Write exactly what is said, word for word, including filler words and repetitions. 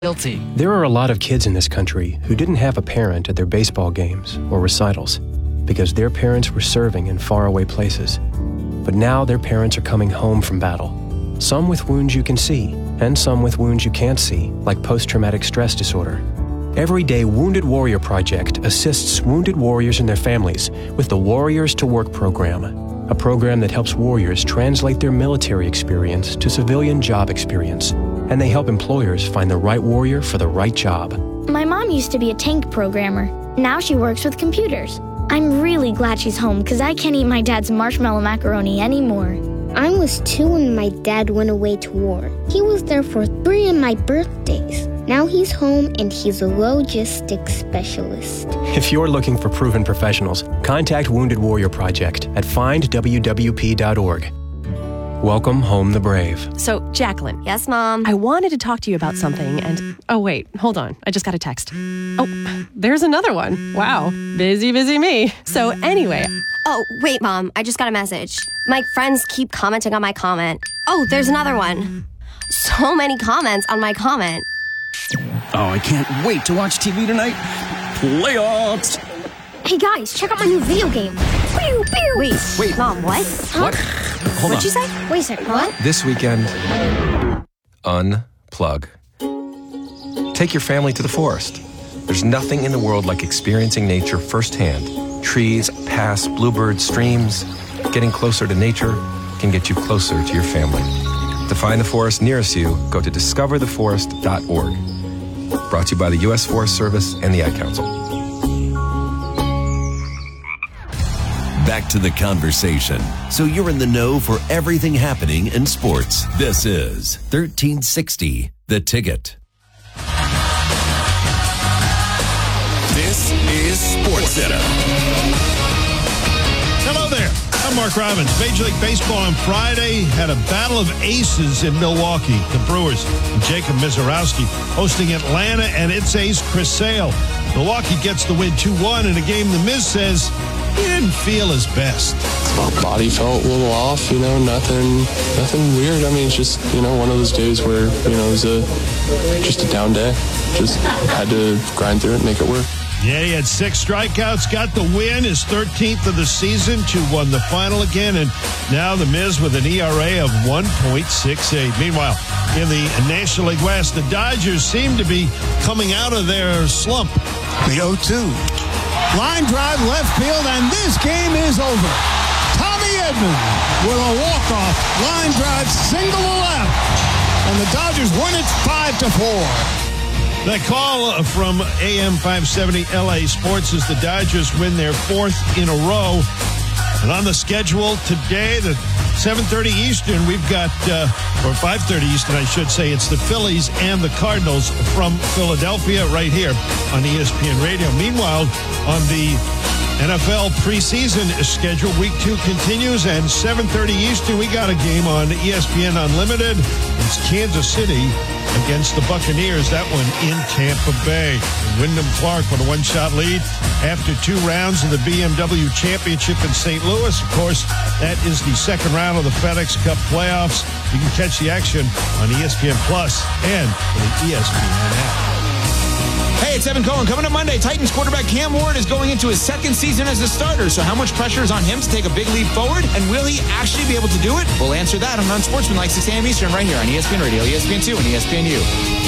Guilty. There are a lot of kids in this country who didn't have a parent at their baseball games or recitals because their parents were serving in faraway places. But now their parents are coming home from battle, some with wounds you can see and some with wounds you can't see, like post-traumatic stress disorder. Every day, Wounded Warrior Project assists wounded warriors and their families with the Warriors to Work program, a program that helps warriors translate their military experience to civilian job experience. And they help employers find the right warrior for the right job. My mom used to be a tank programmer. Now she works with computers. I'm really glad she's home because I can't eat my dad's marshmallow macaroni anymore. I was two when my dad went away to war. He was there for three of my birthdays. Now he's home and he's a logistics specialist. If you're looking for proven professionals, contact Wounded Warrior Project at find w w p dot org. Welcome home the brave. So, Jacqueline. Yes, Mom? I wanted to talk to you about something and... Oh, wait. Hold on. I just got a text. Oh, there's another one. Wow. Busy, busy me. So, anyway... Oh, wait, Mom. I just got a message. My friends keep commenting on my comment. Oh, there's another one. So many comments on my comment. Oh, I can't wait to watch T V tonight. Playoffs! Hey, guys, check out my new video game. Pew, pew. Wait, Wait. Mom, what? Huh? What? Hold What'd on. you say? Wait a second, what? This weekend, unplug. Take your family to the forest. There's nothing in the world like experiencing nature firsthand. Trees, paths, bluebirds, streams. Getting closer to nature can get you closer to your family. To find the forest nearest you, go to discover the forest dot org. Brought to you by the U S Forest Service and the Ad Council. Back to the conversation, so you're in the know for everything happening in sports. This is thirteen sixty, The Ticket. This is SportsCenter. Hello there. I'm Mark Robbins. Major League Baseball on Friday had a battle of aces in Milwaukee. The Brewers and Jacob Misiorowski hosting Atlanta and its ace Chris Sale. Milwaukee gets the win two one in a game the Miz says he didn't feel his best. My body felt a little off, you know, nothing nothing weird. I mean, it's just, you know, one of those days where, you know, it was a, just a down day. Just had to grind through it and make it work. Yeah, he had six strikeouts, got the win, his thirteenth of the season, two one the final again, and now the Miz with an E R A of one point six eight. Meanwhile, in the National League West, the Dodgers seem to be coming out of their slump. The oh two. Line drive left field, and this game is over. Tommy Edman with a walk-off line drive single to left, and the Dodgers win it five to four. That call from A M five seventy L A Sports is the Dodgers win their fourth in a row. And on the schedule today, the seven thirty Eastern, we've got, uh, or five thirty Eastern, I should say, it's the Phillies and the Cardinals from Philadelphia right here on E S P N Radio. Meanwhile, on the N F L preseason schedule, week two continues, and seven thirty Eastern, we got a game on E S P N Unlimited. It's Kansas City against the Buccaneers, that one in Tampa Bay. Wyndham Clark with a one-shot lead after two rounds of the B M W Championship in Saint Louis. Of course, that is the second round of the FedEx Cup playoffs. You can catch the action on E S P N Plus and the E S P N app. Hey, it's Evan Cohen. Coming up Monday, Titans quarterback Cam Ward is going into his second season as a starter. So how much pressure is on him to take a big leap forward? And will he actually be able to do it? We'll answer that on Unsportsmanlike, six a.m. Eastern, right here on E S P N Radio, E S P N two, and E S P N U.